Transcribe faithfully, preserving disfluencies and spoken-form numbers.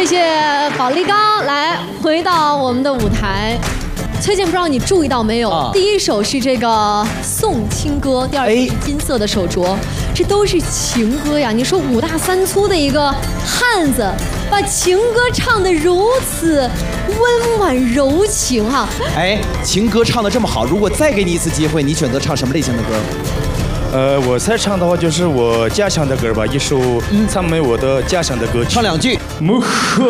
谢宝丽刚，来回到我们的舞台。崔健，不知道你注意到没有？啊、第一首是这个送亲歌，第二首是金色的手镯，这都是情歌呀。你说五大三粗的一个汉子，把情歌唱得如此温婉柔情哈、啊。 哎，情歌唱得这么好，如果再给你一次机会，你选择唱什么类型的歌？ 呃，我猜唱的话就是我家乡的歌吧，一首赞美我的家乡的歌曲。 唱两句。